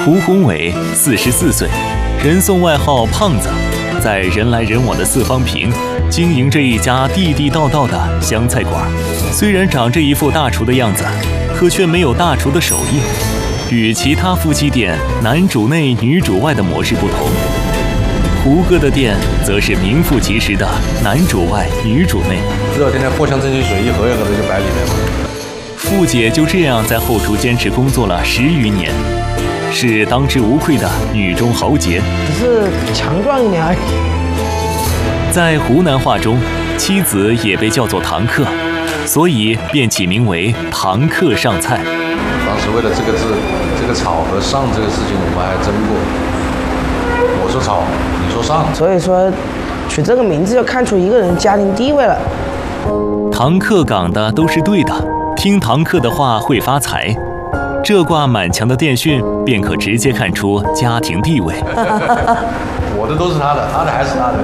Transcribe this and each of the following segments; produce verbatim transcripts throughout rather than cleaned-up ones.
胡宏伟，四十四岁，人送外号“胖子”，在人来人往的四方坪经营着一家地地道道的湘菜馆。虽然长着一副大厨的样子，可却没有大厨的手艺。与其他夫妻店男主内女主外的模式不同，胡哥的店则是名副其实的男主外女主内。 知道天天藿香正气水一盒一盒的就摆里面了。 傅姐就这样在后厨坚持工作了十余年，是当之无愧的女中豪杰， 只是强壮一点而已。 在湖南话中，妻子也被叫做堂客，所以便起名为堂客上菜。 当时为了这个字，这个炒和上这个事情，我们还争过。我说炒，你说上。 所以说，取这个名字就看出一个人家庭地位了。 堂客岗的都是对的，听堂客的话会发财。这挂满墙的电讯便可直接看出家庭地位。 我的都是他的，他的还是他的。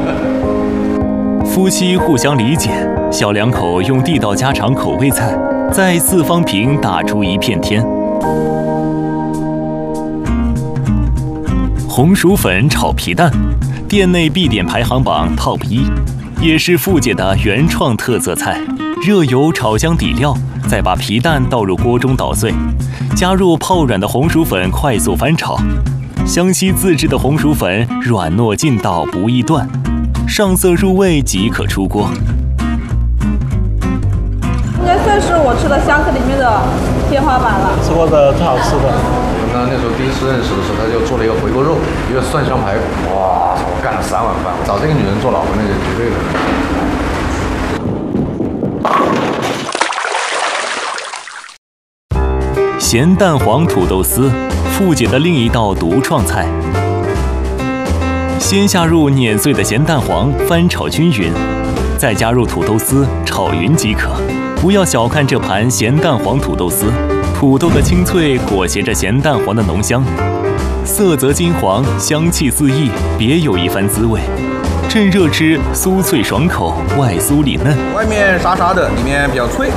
夫妻互相理解，小两口用地道家常口味菜，在四方坪打出一片天。红薯粉炒皮蛋，店内必点排行榜 top 一，也是傅姐的原创特色菜。热油炒香底料，再把皮蛋倒入锅中捣碎，加入泡软的红薯粉，快速翻炒。湘西自制的红薯粉软糯劲道不易断，上色入味即可出锅。 应该算是我吃的湘菜里面的天花板了， 吃过的最好吃的。 我跟他那时候第一次认识的时候，他就做了一个回锅肉，一个蒜香排骨，哇，我干了三碗饭，找这个女人做老婆那就绝对的。 咸蛋黄土豆丝，傅姐的另一道独创菜。先下入碾碎的咸蛋黄，翻炒均匀，再加入土豆丝，炒匀即可。不要小看这盘咸蛋黄土豆丝，土豆的清脆裹挟着咸蛋黄的浓香，色泽金黄，香气四溢，别有一番滋味。趁热吃，酥脆爽口，外酥里嫩， 外面沙沙的，里面比较脆。